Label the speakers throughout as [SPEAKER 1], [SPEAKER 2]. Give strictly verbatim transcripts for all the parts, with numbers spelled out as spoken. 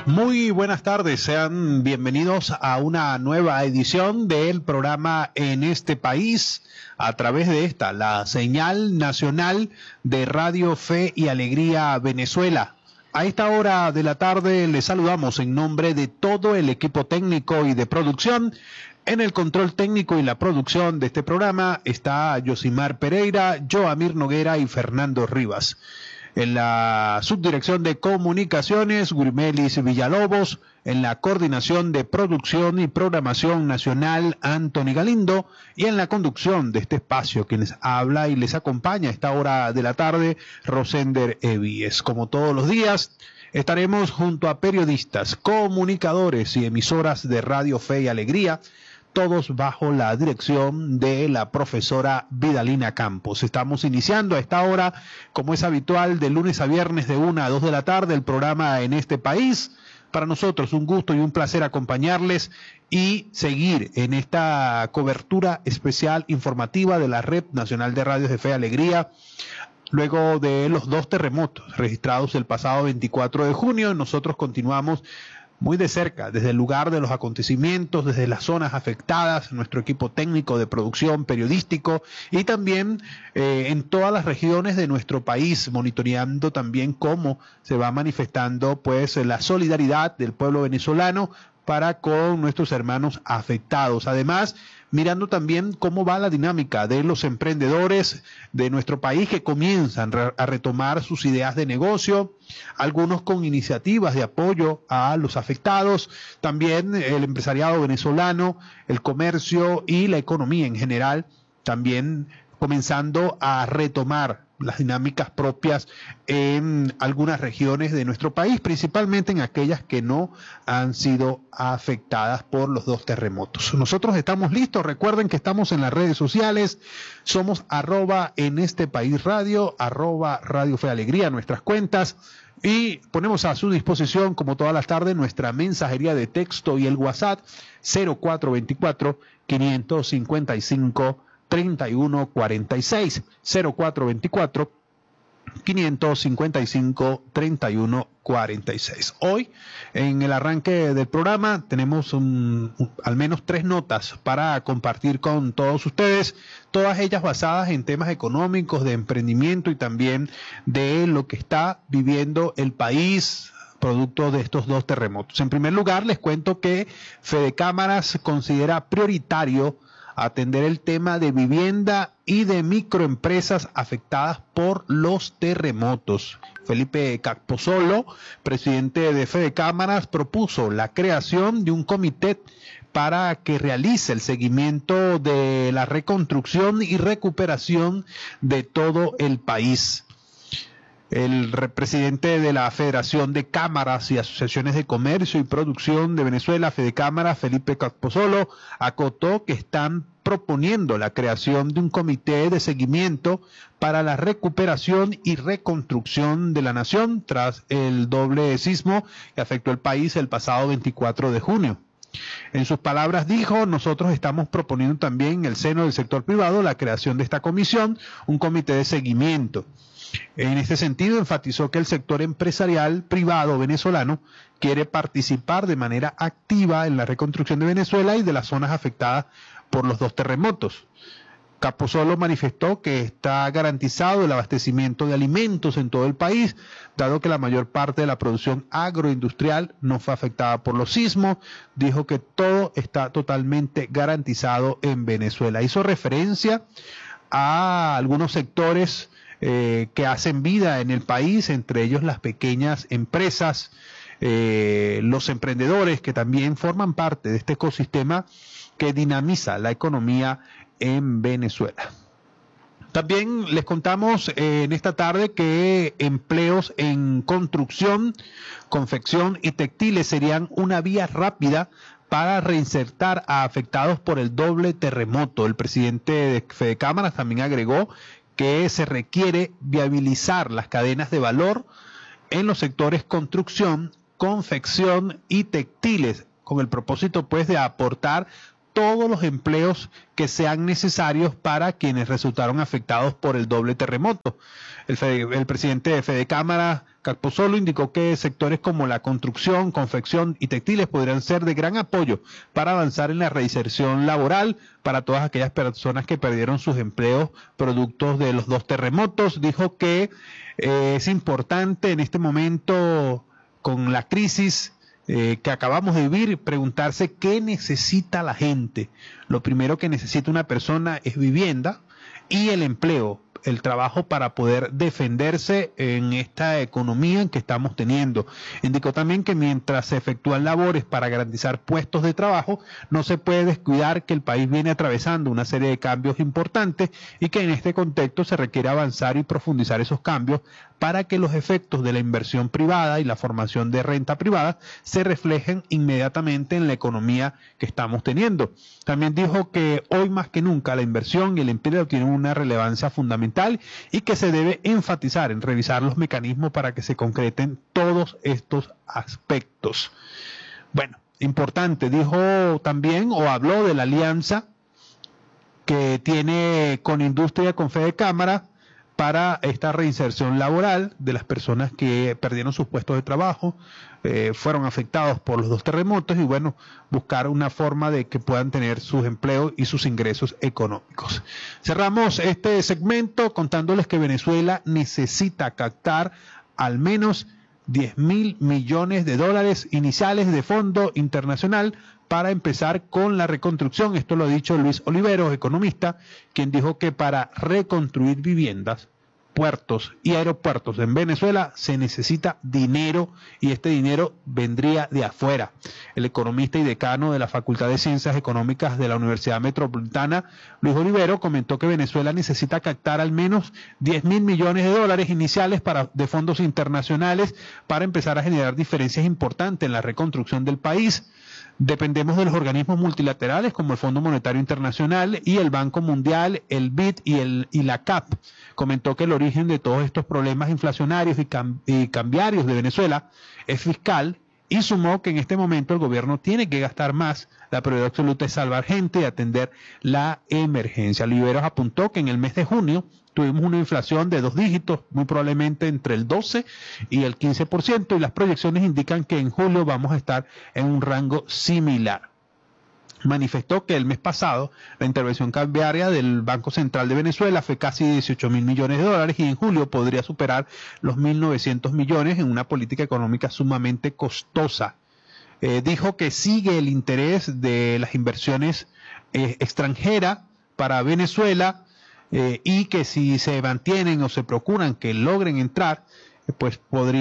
[SPEAKER 1] Muy buenas tardes, sean bienvenidos a una nueva edición del programa En este País, a través de esta, la señal nacional de Radio Fe y Alegría Venezuela. A esta hora de la tarde les saludamos en nombre de todo el equipo técnico y de producción. En el control técnico y la producción de este programa está Yosimar Pereira, Joamir Noguera y Fernando Rivas. En la subdirección de comunicaciones, Gurmelis Villalobos. En la coordinación de producción y programación nacional, Anthony Galindo. Y en la conducción de este espacio, quien les habla y les acompaña a esta hora de la tarde, Rosender Evíes. Como todos los días, estaremos junto a periodistas, comunicadores y emisoras de Radio Fe y Alegría, todos bajo la dirección de la profesora Vidalina Campos. Estamos iniciando a esta hora, como es habitual, de lunes a viernes de una a dos de la tarde, el programa En este País. Para nosotros un gusto y un placer acompañarles y seguir en esta cobertura especial informativa de la Red Nacional de Radios de Fe y Alegría. Luego de los dos terremotos registrados el pasado veinticuatro de junio, nosotros continuamos muy de cerca, desde el lugar de los acontecimientos, desde las zonas afectadas, nuestro equipo técnico de producción periodístico y también eh, en todas las regiones de nuestro país, monitoreando también cómo se va manifestando pues la solidaridad del pueblo venezolano para con nuestros hermanos afectados. Además, mirando también cómo va la dinámica de los emprendedores de nuestro país que comienzan a retomar sus ideas de negocio, algunos con iniciativas de apoyo a los afectados, también el empresariado venezolano, el comercio y la economía en general, también comenzando a retomar las dinámicas propias en algunas regiones de nuestro país, principalmente en aquellas que no han sido afectadas por los dos terremotos. Nosotros estamos listos, recuerden que estamos en las redes sociales, somos arroba en este país radio, arroba Radio Fe Alegría, nuestras cuentas, y ponemos a su disposición, como todas las tardes, nuestra mensajería de texto y el WhatsApp cero cuatro veinticuatro, quinientos cincuenta y cinco, treinta y uno cuarenta y seis, cero cuatro veinticuatro, quinientos cincuenta y cinco, treinta y uno cuarenta y seis. Hoy, en el arranque del programa, tenemos un, un, al menos tres notas para compartir con todos ustedes, todas ellas basadas en temas económicos, de emprendimiento y también de lo que está viviendo el país producto de estos dos terremotos. En primer lugar, les cuento que Fede Cámaras considera prioritario atender el tema de vivienda y de microempresas afectadas por los terremotos. Felipe Capozolo, presidente de Fede Cámaras, propuso la creación de un comité para que realice el seguimiento de la reconstrucción y recuperación de todo el país. El presidente de la Federación de Cámaras y Asociaciones de Comercio y Producción de Venezuela, Fede Cámaras, Felipe Capozolo, acotó que están proponiendo la creación de un comité de seguimiento para la recuperación y reconstrucción de la nación tras el doble sismo que afectó el país el pasado veinticuatro de junio. En sus palabras dijo, nosotros estamos proponiendo también en el seno del sector privado la creación de esta comisión, un comité de seguimiento. En este sentido, enfatizó que el sector empresarial privado venezolano quiere participar de manera activa en la reconstrucción de Venezuela y de las zonas afectadas por los dos terremotos. Capozolo manifestó que está garantizado el abastecimiento de alimentos en todo el país, dado que la mayor parte de la producción agroindustrial no fue afectada por los sismos. Dijo que todo está totalmente garantizado en Venezuela. Hizo referencia a algunos sectores Eh, que hacen vida en el país, entre ellos las pequeñas empresas, eh, los emprendedores que también forman parte de este ecosistema que dinamiza la economía en Venezuela. También les contamos eh, en esta tarde que empleos en construcción, confección y textiles serían una vía rápida para reinsertar a afectados por el doble terremoto. El presidente de Fede Cámaras también agregó que se requiere viabilizar las cadenas de valor en los sectores construcción, confección y textiles, con el propósito pues de aportar todos los empleos que sean necesarios para quienes resultaron afectados por el doble terremoto. El, Fede, el presidente de Fedecámara, Capozolo, indicó que sectores como la construcción, confección y textiles podrían ser de gran apoyo para avanzar en la reinserción laboral para todas aquellas personas que perdieron sus empleos productos de los dos terremotos. Dijo que eh, es importante en este momento, con la crisis Eh, que acabamos de vivir, preguntarse qué necesita la gente. Lo primero que necesita una persona es vivienda y el empleo, el trabajo para poder defenderse en esta economía en que estamos teniendo. Indicó también que mientras se efectúan labores para garantizar puestos de trabajo, no se puede descuidar que el país viene atravesando una serie de cambios importantes y que en este contexto se requiere avanzar y profundizar esos cambios para que los efectos de la inversión privada y la formación de renta privada se reflejen inmediatamente en la economía que estamos teniendo. También dijo que hoy más que nunca la inversión y el empleo tienen una relevancia fundamental y que se debe enfatizar en revisar los mecanismos para que se concreten todos estos aspectos. Bueno, importante, dijo también o habló de la alianza que tiene con Industria, con Fedecámara, para esta reinserción laboral de las personas que perdieron sus puestos de trabajo, eh, fueron afectados por los dos terremotos y bueno, buscar una forma de que puedan tener sus empleos y sus ingresos económicos. Cerramos este segmento contándoles que Venezuela necesita captar al menos diez mil millones de dólares iniciales de fondo internacional para empezar con la reconstrucción. Esto lo ha dicho Luis Oliveros, economista, quien dijo que para reconstruir viviendas, puertos y aeropuertos en Venezuela se necesita dinero y este dinero vendría de afuera. El economista y decano de la Facultad de Ciencias Económicas de la Universidad Metropolitana, Luis Oliveros, comentó que Venezuela necesita captar al menos diez mil millones de dólares iniciales para, de fondos internacionales para empezar a generar diferencias importantes en la reconstrucción del país. Dependemos de los organismos multilaterales como el Fondo Monetario Internacional y el Banco Mundial, el B I D y, el, y la C A P. Comentó que el origen de todos estos problemas inflacionarios y, cam, y cambiarios de Venezuela es fiscal y sumó que en este momento el gobierno tiene que gastar más. La prioridad absoluta es salvar gente y atender la emergencia. Oliveros apuntó que en el mes de junio tuvimos una inflación de dos dígitos, muy probablemente entre el doce y el quince por ciento, y las proyecciones indican que en julio vamos a estar en un rango similar. Manifestó que el mes pasado la intervención cambiaria del Banco Central de Venezuela fue casi dieciocho mil millones de dólares y en julio podría superar los mil novecientos millones en una política económica sumamente costosa. Eh, dijo que sigue el interés de las inversiones eh, extranjeras para Venezuela, Eh, y que si se mantienen o se procuran que logren entrar, eh, pues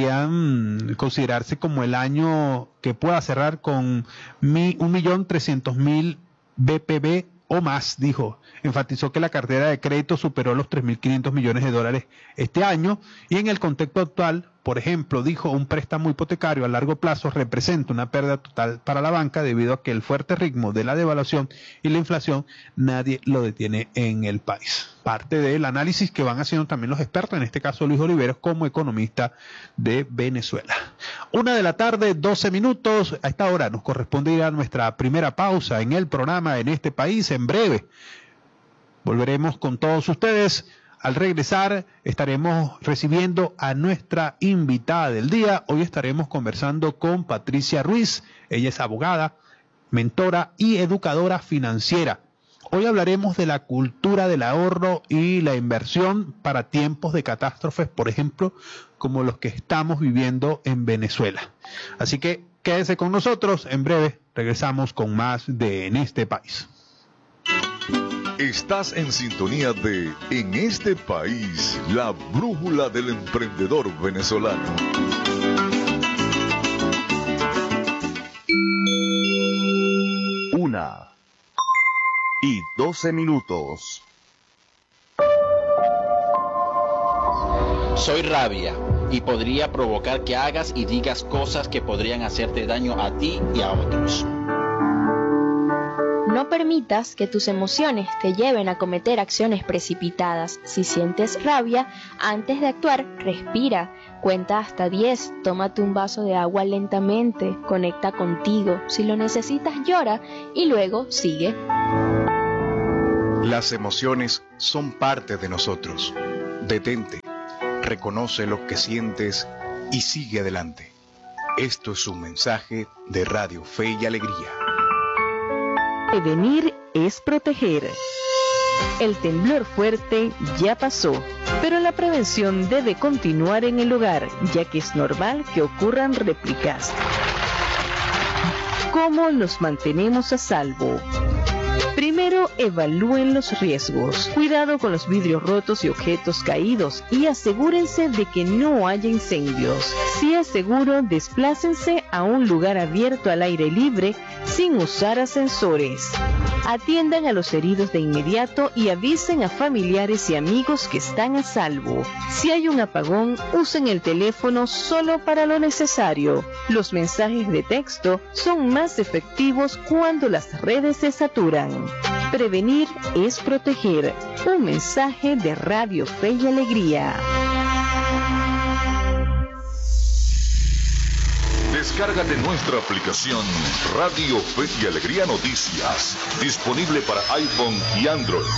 [SPEAKER 1] podrían considerarse como el año que pueda cerrar con mi, un millón trescientos mil B P B o más, dijo. Enfatizó que la cartera de crédito superó los tres mil quinientos millones de dólares este año y en el contexto actual, por ejemplo, dijo, un préstamo hipotecario a largo plazo representa una pérdida total para la banca debido a que el fuerte ritmo de la devaluación y la inflación nadie lo detiene en el país. Parte del análisis que van haciendo también los expertos, en este caso Luis Oliveros como economista de Venezuela. Una de la tarde, doce minutos. A esta hora nos corresponde ir a nuestra primera pausa en el programa En este País. En breve volveremos con todos ustedes. Al regresar estaremos recibiendo a nuestra invitada del día. Hoy estaremos conversando con Patricia Ruiz. Ella es abogada, mentora y educadora financiera. Hoy hablaremos de la cultura del ahorro y la inversión para tiempos de catástrofes, por ejemplo, como los que estamos viviendo en Venezuela. Así que quédese con nosotros. En breve regresamos con más de En este País.
[SPEAKER 2] Estás en sintonía de En este País, la brújula del emprendedor venezolano.
[SPEAKER 3] Una y doce minutos.
[SPEAKER 4] Soy rabia y podría provocar que hagas y digas cosas que podrían hacerte daño a ti y a otros.
[SPEAKER 5] No permitas que tus emociones te lleven a cometer acciones precipitadas. Si sientes rabia, antes de actuar, respira. Cuenta hasta diez, tómate un vaso de agua lentamente, conecta contigo. Si lo necesitas, llora y luego sigue.
[SPEAKER 6] Las emociones son parte de nosotros. Detente, reconoce lo que sientes y sigue adelante. Esto es un mensaje de Radio Fe y Alegría.
[SPEAKER 7] Prevenir es proteger. El temblor fuerte ya pasó, pero la prevención debe continuar en el hogar, ya que es normal que ocurran réplicas. ¿Cómo nos mantenemos a salvo? Primero, evalúen los riesgos. Cuidado con los vidrios rotos y objetos caídos y asegúrense de que no haya incendios. Si es seguro, desplácense a un lugar abierto al aire libre sin usar ascensores. Atiendan a los heridos de inmediato y avisen a familiares y amigos que están a salvo. Si hay un apagón, usen el teléfono solo para lo necesario. Los mensajes de texto son más efectivos cuando las redes se saturan. Prevenir es proteger. Un mensaje de Radio Fe y Alegría.
[SPEAKER 2] Descárgate nuestra aplicación Radio Fe y Alegría Noticias, disponible para iPhone y Android.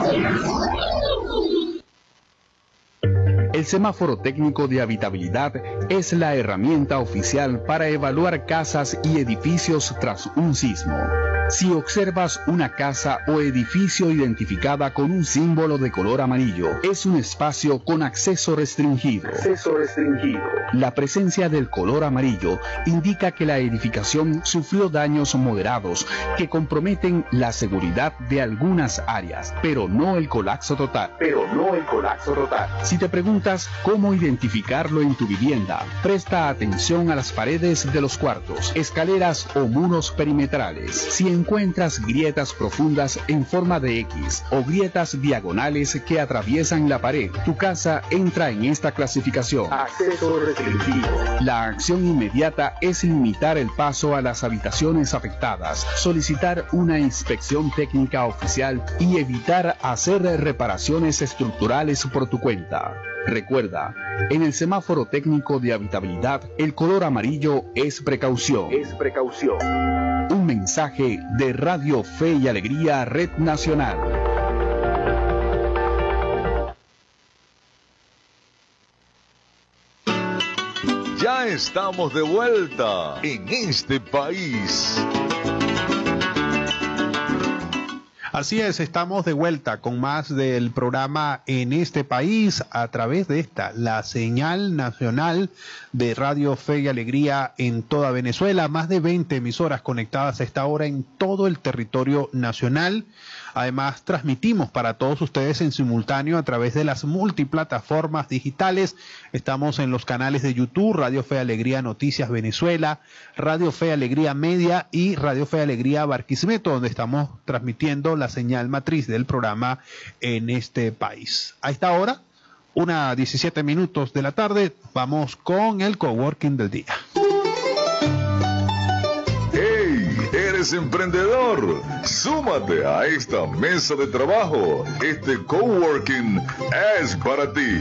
[SPEAKER 8] El semáforo técnico de habitabilidad es la herramienta oficial para evaluar casas y edificios tras un sismo. Si observas una casa o edificio identificada con un símbolo de color amarillo, es un espacio con acceso restringido. Acceso restringido. La presencia del color amarillo indica que la edificación sufrió daños moderados que comprometen la seguridad de algunas áreas, pero no el colapso total. Pero no el colapso total. Si te preguntas cómo identificarlo en tu vivienda, presta atención a las paredes de los cuartos, escaleras o muros perimetrales. Si encuentras grietas profundas en forma de X o grietas diagonales que atraviesan la pared, tu casa entra en esta clasificación. Acceso restringido. La acción inmediata es limitar el paso a las habitaciones afectadas, solicitar una inspección técnica oficial y evitar hacer reparaciones estructurales por tu cuenta. Recuerda, en el semáforo técnico de habitabilidad, el color amarillo es precaución. Es precaución. Un mensaje de Radio Fe y Alegría Red Nacional.
[SPEAKER 2] Ya estamos de vuelta en este país.
[SPEAKER 1] Así es, estamos de vuelta con más del programa En este país a través de esta, la señal nacional de Radio Fe y Alegría en toda Venezuela. Más de veinte emisoras conectadas a esta hora en todo el territorio nacional. Además, transmitimos para todos ustedes en simultáneo a través de las multiplataformas digitales. Estamos en los canales de YouTube, Radio Fe y Alegría Noticias Venezuela, Radio Fe y Alegría Media y Radio Fe y Alegría Barquisimeto, donde estamos transmitiendo la señal matriz del programa En este país. A esta hora, una diecisiete minutos de la tarde, vamos con el coworking del día.
[SPEAKER 2] ¿Eres emprendedor? Súmate a esta mesa de trabajo. Este coworking es para ti.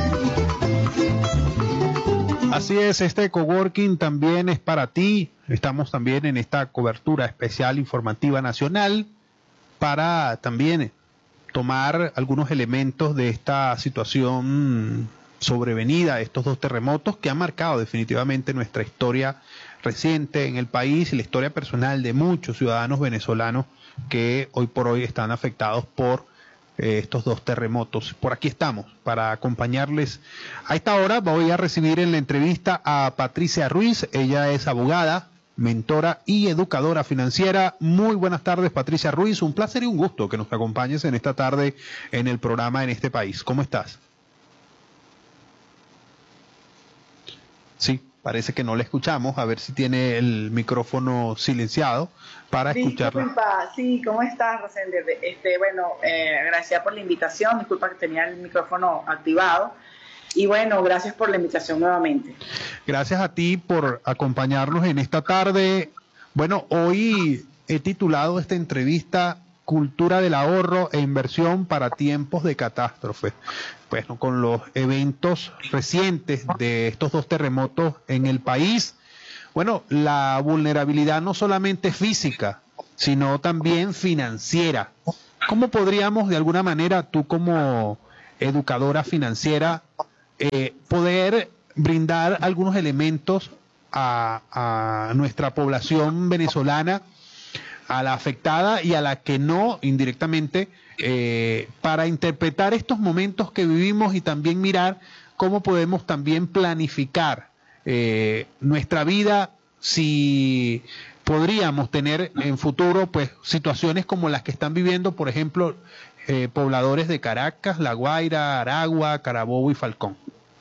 [SPEAKER 1] Así es, este coworking también es para ti. Estamos también en esta cobertura especial informativa nacional para también tomar algunos elementos de esta situación sobrevenida, estos dos terremotos que han marcado definitivamente nuestra historia reciente en el país y la historia personal de muchos ciudadanos venezolanos que hoy por hoy están afectados por eh, estos dos terremotos. Por aquí estamos para acompañarles. A esta hora voy a recibir en la entrevista a Patricia Ruiz. Ella es abogada, mentora y educadora financiera. Muy buenas tardes, Patricia Ruiz. Un placer y un gusto que nos acompañes en esta tarde en el programa En este país. ¿Cómo estás? Sí. Parece que no le escuchamos, a ver si tiene el micrófono silenciado para
[SPEAKER 9] sí,
[SPEAKER 1] escucharla.
[SPEAKER 9] Disculpa, sí, ¿cómo estás, Rosender? Este, bueno, eh, gracias por la invitación, disculpa que tenía el micrófono activado. Y bueno, gracias por la invitación nuevamente.
[SPEAKER 1] Gracias a ti por acompañarnos en esta tarde. Bueno, hoy he titulado esta entrevista cultura del ahorro e inversión para tiempos de catástrofe. Pues ¿no? Con los eventos recientes de estos dos terremotos en el país, bueno, la vulnerabilidad no solamente es física, sino también financiera. ¿Cómo podríamos, de alguna manera, tú como educadora financiera, eh, poder brindar algunos elementos a, a nuestra población venezolana, a la afectada y a la que no, indirectamente, eh, para interpretar estos momentos que vivimos y también mirar cómo podemos también planificar eh, nuestra vida, si podríamos tener en futuro pues situaciones como las que están viviendo, por ejemplo, eh, pobladores de Caracas, La Guaira, Aragua, Carabobo y Falcón?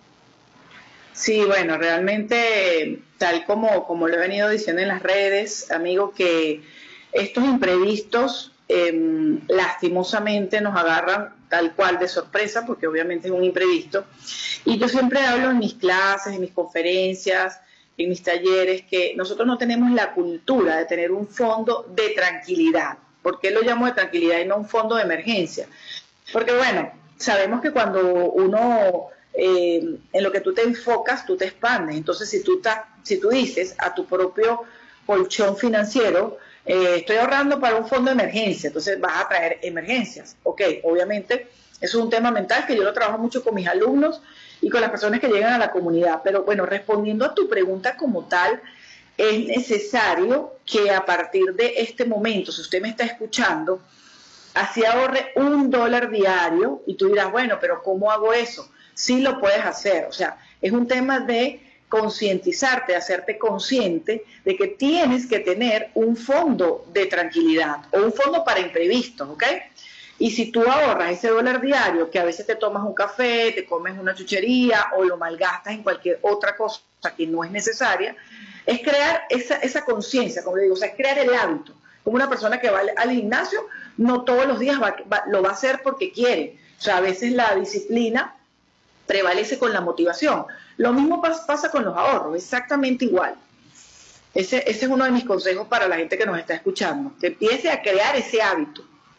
[SPEAKER 9] Sí, bueno, realmente, tal como, como lo he venido diciendo en las redes, amigo, que estos imprevistos eh, lastimosamente nos agarran tal cual de sorpresa, porque obviamente es un imprevisto. Y yo siempre hablo en mis clases, en mis conferencias, en mis talleres, que nosotros no tenemos la cultura de tener un fondo de tranquilidad. ¿Por qué lo llamo de tranquilidad y no un fondo de emergencia? Porque bueno, sabemos que cuando uno, eh, en lo que tú te enfocas, tú te expandes. Entonces, si tú, ta, si tú dices a tu propio colchón financiero, eh, estoy ahorrando para un fondo de emergencia, entonces vas a traer emergencias. Ok, obviamente, eso es un tema mental que yo lo trabajo mucho con mis alumnos y con las personas que llegan a la comunidad. Pero bueno, respondiendo a tu pregunta como tal, es necesario que a partir de este momento, si usted me está escuchando, así ahorre un dólar diario, y tú dirás, bueno, pero ¿cómo hago eso? Sí lo puedes hacer, o sea, es un tema de concientizarte, hacerte consciente de que tienes que tener un fondo de tranquilidad o un fondo para imprevistos, ¿ok? Y si tú ahorras ese dólar diario, que a veces te tomas un café, te comes una chuchería o lo malgastas en cualquier otra cosa que no es necesaria, es crear esa, esa conciencia, como le digo, o sea, es crear el hábito. Como una persona que va al, al gimnasio, no todos los días va, va, lo va a hacer porque quiere. O sea, a veces la disciplina prevalece con la motivación. Lo mismo pas, pasa con los ahorros, exactamente igual. Ese, ese es uno de mis consejos para la gente que nos está escuchando, que empiece a crear ese hábito.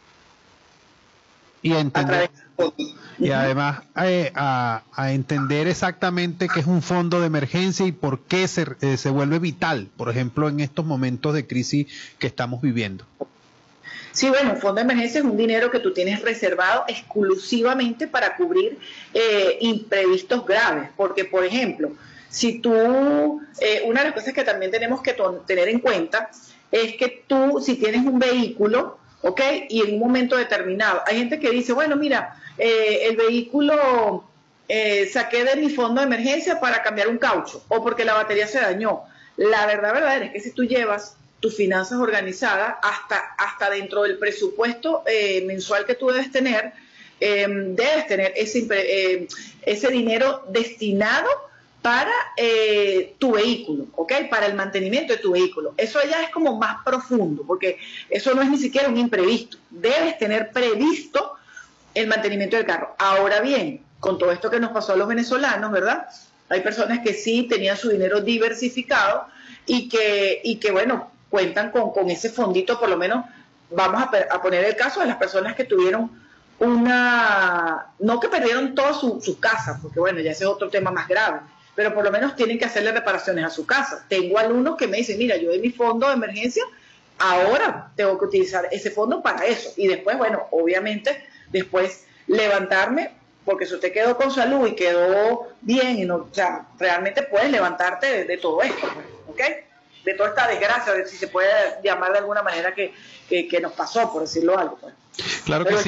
[SPEAKER 1] Y a entender, y además eh, a, a entender exactamente qué es un fondo de emergencia y por qué se, eh, se vuelve vital, por ejemplo, en estos momentos de crisis que estamos viviendo.
[SPEAKER 9] Sí, bueno, un fondo de emergencia es un dinero que tú tienes reservado exclusivamente para cubrir eh, imprevistos graves, porque, por ejemplo, si tú, eh, una de las cosas que también tenemos que tener en cuenta es que tú, si tienes un vehículo, ¿ok? Y en un momento determinado, hay gente que dice, bueno, mira, eh, el vehículo eh, saqué de mi fondo de emergencia para cambiar un caucho o porque la batería se dañó. La verdad verdadera es que si tú llevas tus finanzas organizadas hasta, hasta dentro del presupuesto eh, mensual que tú debes tener, eh, debes tener ese, eh, ese dinero destinado para eh, tu vehículo, ¿ok? Para el mantenimiento de tu vehículo. Eso ya es como más profundo, porque eso no es ni siquiera un imprevisto. Debes tener previsto el mantenimiento del carro. Ahora bien, con todo esto que nos pasó a los venezolanos, ¿verdad? Hay personas que sí tenían su dinero diversificado y que, y que bueno, cuentan con, con ese fondito, por lo menos, vamos a, a poner el caso de las personas que tuvieron una, no que perdieron todas sus su casas, porque bueno, ya ese es otro tema más grave, pero por lo menos tienen que hacerle reparaciones a su casa. Tengo alumnos que me dicen, mira, yo de mi fondo de emergencia, ahora tengo que utilizar ese fondo para eso. Y después, bueno, obviamente, después levantarme, porque si usted quedó con salud y quedó bien, y no, o sea, realmente puedes levantarte de, de todo esto, ¿ok? De toda esta desgracia, de si se puede llamar de alguna manera que, que, que nos pasó, por decirlo algo. Pues.
[SPEAKER 1] Claro que sí.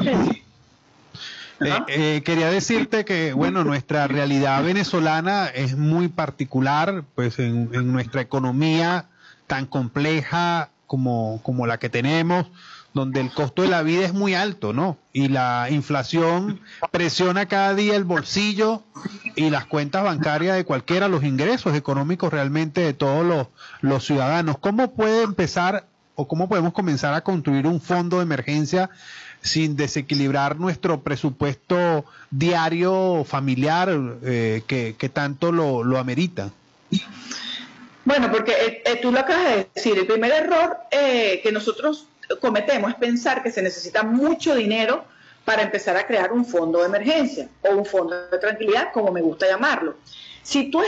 [SPEAKER 1] Eh, eh, quería decirte que, bueno, nuestra realidad venezolana es muy particular, pues en, en nuestra economía tan compleja como, como la que tenemos, donde el costo de la vida es muy alto, ¿no? Y la inflación presiona cada día el bolsillo y las cuentas bancarias de cualquiera, los ingresos económicos realmente de todos los, los ciudadanos. ¿Cómo puede empezar o cómo podemos comenzar a construir un fondo de emergencia sin desequilibrar nuestro presupuesto diario familiar eh, que, que tanto lo, lo amerita?
[SPEAKER 9] Bueno, porque eh, tú lo acabas de decir, el primer error eh, que nosotros, cometemos es pensar que se necesita mucho dinero para empezar a crear un fondo de emergencia o un fondo de tranquilidad, como me gusta llamarlo. Si tú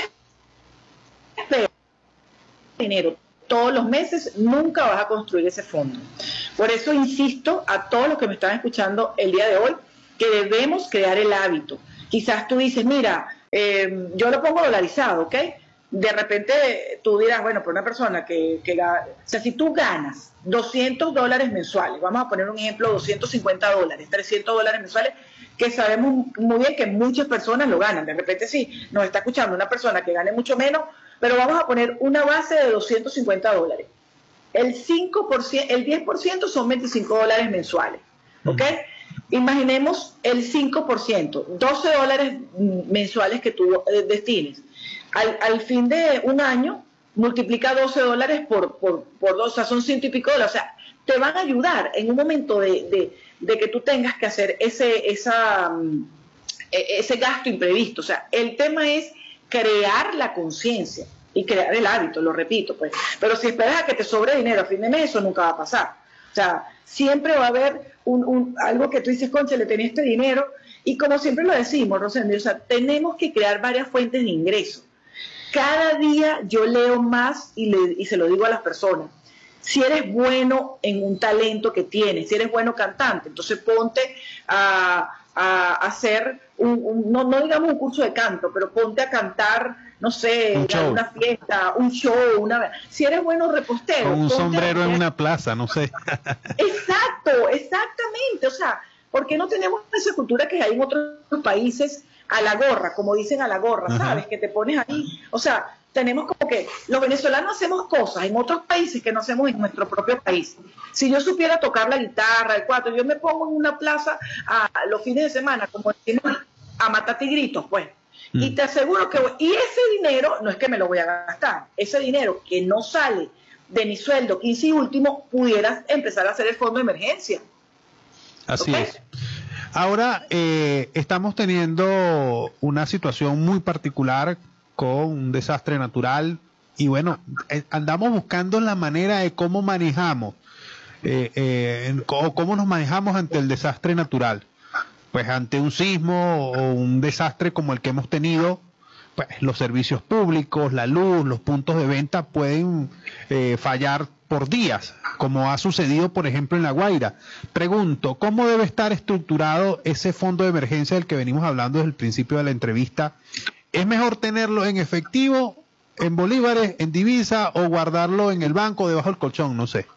[SPEAKER 9] esperas dinero todos los meses, nunca vas a construir ese fondo. Por eso insisto a todos los que me están escuchando el día de hoy, que debemos crear el hábito. Quizás tú dices, mira, eh, yo lo pongo dolarizado, ¿ok? De repente tú dirás, bueno, por una persona que, que o sea, si tú ganas doscientos dólares mensuales, vamos a poner un ejemplo, doscientos cincuenta dólares, trescientos dólares mensuales, que sabemos muy bien que muchas personas lo ganan. De repente sí, nos está escuchando una persona que gane mucho menos, pero vamos a poner una base de doscientos cincuenta dólares. El cinco por ciento, el diez por ciento son veinticinco dólares mensuales, ¿ok? Mm. Imaginemos el cinco por ciento, doce dólares mensuales que tú eh, destines. Al, al fin de un año, multiplica doce dólares por, por, por dos, o sea, son ciento y pico dólares. O sea, te van a ayudar en un momento de, de, de que tú tengas que hacer ese, esa, ese gasto imprevisto. O sea, el tema es crear la conciencia y crear el hábito, lo repito, pues. Pero si esperas a que te sobre dinero a fin de mes, eso nunca va a pasar. O sea, siempre va a haber un, un, algo que tú dices, concha, le tenía este dinero. Y como siempre lo decimos, Rosendo, o sea, tenemos que crear varias fuentes de ingreso. Cada día yo leo más y, le, y se lo digo a las personas. Si eres bueno en un talento que tienes, si eres bueno cantante, entonces ponte a, a hacer, un, un, no, no digamos un curso de canto, pero ponte a cantar, no sé, en una fiesta, un show, una... Si eres bueno repostero.
[SPEAKER 1] Con un sombrero en una plaza, no sé.
[SPEAKER 9] Exacto, exactamente. O sea, ¿por qué no tenemos esa cultura que hay en otros países? A la gorra, como dicen a la gorra, uh-huh. ¿Sabes? Que te pones ahí. O sea, tenemos como que los venezolanos hacemos cosas en otros países que no hacemos en nuestro propio país. Si yo supiera tocar la guitarra, el cuatro, yo me pongo en una plaza a, a los fines de semana, como decimos, a matar tigritos, pues. Mm. Y te aseguro que... Y ese dinero, no es que me lo voy a gastar, ese dinero que no sale de mi sueldo quince y último, pudieras empezar a hacer el fondo de emergencia.
[SPEAKER 1] Así
[SPEAKER 9] ¿Okay?
[SPEAKER 1] es. Ahora eh, estamos teniendo una situación muy particular con un desastre natural y bueno, eh, andamos buscando la manera de cómo manejamos, eh, eh, o cómo nos manejamos ante el desastre natural. Pues ante un sismo o un desastre como el que hemos tenido, pues los servicios públicos, la luz, los puntos de venta pueden eh, fallar por días, como ha sucedido, por ejemplo, en La Guaira. Pregunto, ¿cómo debe estar estructurado ese fondo de emergencia del que venimos hablando desde el principio de la entrevista? ¿Es mejor tenerlo en efectivo, en bolívares, en divisa o guardarlo en el banco, debajo del colchón? No sé.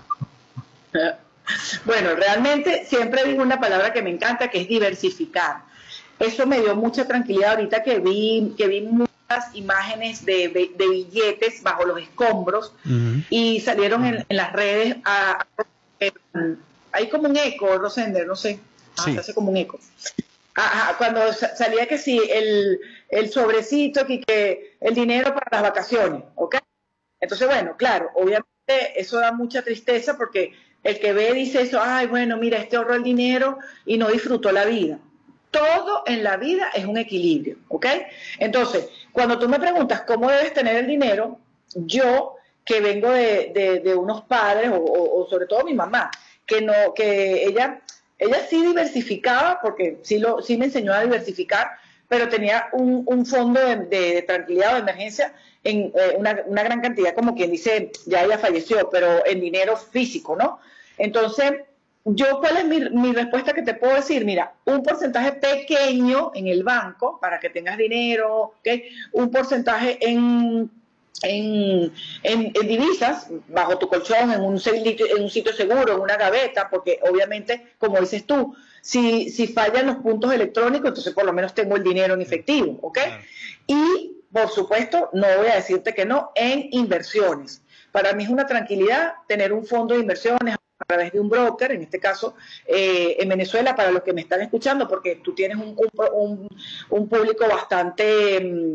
[SPEAKER 9] Bueno, realmente siempre digo una palabra que me encanta, que es diversificar. Eso me dio mucha tranquilidad ahorita que vi, que vi muchas imágenes de, de, de billetes bajo los escombros uh-huh. y salieron en, en las redes. A, a, a, hay como un eco, Rosender, no sé, ah, sí. Se hace como un eco. Ajá, cuando salía que sí, el, el sobrecito, que, que el dinero para las vacaciones, ¿ok? Entonces, bueno, claro, obviamente eso da mucha tristeza porque el que ve dice eso, ay, bueno, mira, este ahorró el dinero y no disfrutó la vida. Todo en la vida es un equilibrio, ¿ok? Entonces, cuando tú me preguntas cómo debes tener el dinero, yo, que vengo de, de, de unos padres, o, o, o sobre todo mi mamá, que no, que ella, ella sí diversificaba, porque sí, lo, sí me enseñó a diversificar, pero tenía un, un fondo de, de, de tranquilidad o de emergencia en eh, una, una gran cantidad, como quien dice, ya ella falleció, pero en dinero físico, ¿no? Entonces, yo, ¿cuál es mi, mi respuesta que te puedo decir? Mira, un porcentaje pequeño en el banco para que tengas dinero, ¿okay? Un porcentaje en, en, en, en divisas, bajo tu colchón, en un, en un sitio seguro, en una gaveta, porque obviamente, como dices tú, si, si fallan los puntos electrónicos, entonces por lo menos tengo el dinero en efectivo, ¿ok? Claro. Y, por supuesto, no voy a decirte que no, en inversiones. Para mí es una tranquilidad tener un fondo de inversiones a través de un broker, en este caso eh, en Venezuela, para los que me están escuchando, porque tú tienes un, un, un público bastante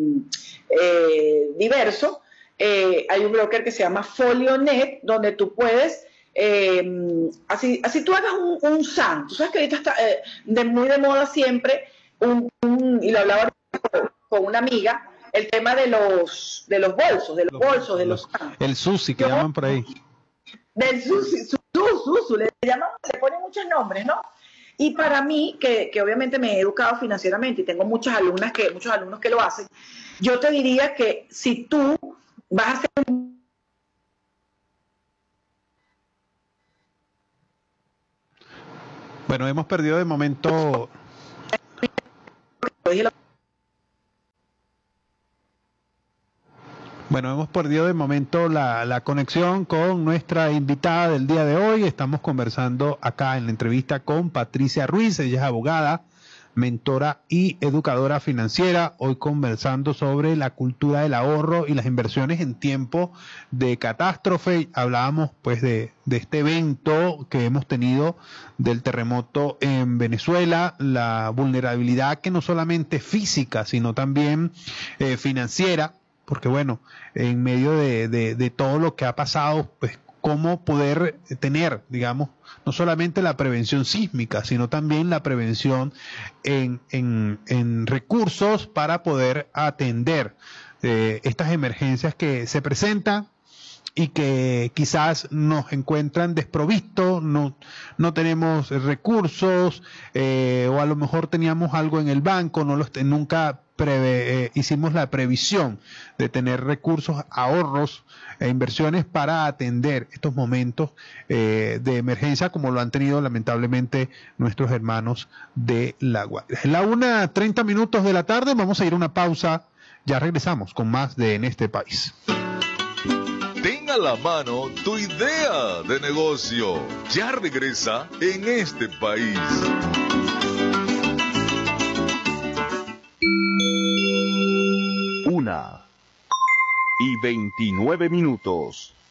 [SPEAKER 9] eh, diverso, eh, hay un broker que se llama FolioNet, donde tú puedes, eh, así, así tú hagas un, un S A N, tú sabes que ahorita está eh, de, muy de moda siempre, un, un, y lo hablaba con una amiga, el tema de los de los bolsos, de los bolsos, de los...
[SPEAKER 1] El SUSI, que
[SPEAKER 9] Yo,
[SPEAKER 1] llaman por ahí.
[SPEAKER 9] Del SUSI, su, su, llaman, le ponen muchos nombres, ¿no? Y para mí, que, que obviamente me he educado financieramente y tengo muchas alumnas que, muchos alumnos que lo hacen, yo te diría que si tú vas a hacer un...
[SPEAKER 1] Bueno, hemos perdido de momento... Bueno, hemos perdido de momento la, la conexión con nuestra invitada del día de hoy. Estamos conversando acá en la entrevista con Patricia Ruiz. Ella es abogada, mentora y educadora financiera. Hoy conversando sobre la cultura del ahorro y las inversiones en tiempo de catástrofe. Hablábamos pues de, de este evento que hemos tenido del terremoto en Venezuela, la vulnerabilidad que no solamente física, sino también eh, financiera. Porque bueno, en medio de, de, de todo lo que ha pasado, pues cómo poder tener, digamos, no solamente la prevención sísmica, sino también la prevención en, en, en recursos para poder atender eh, estas emergencias que se presentan y que quizás nos encuentran desprovistos, no, no tenemos recursos, eh, o a lo mejor teníamos algo en el banco, no los, nunca preve, eh, hicimos la previsión de tener recursos, ahorros e inversiones para atender estos momentos eh, de emergencia como lo han tenido lamentablemente nuestros hermanos de La Guaira. En la una treinta minutos de la tarde vamos a ir a una pausa, ya regresamos con más de En este país.
[SPEAKER 2] Ten a la mano tu idea de negocio. Ya regresa En este país.
[SPEAKER 3] Una y veintinueve minutos.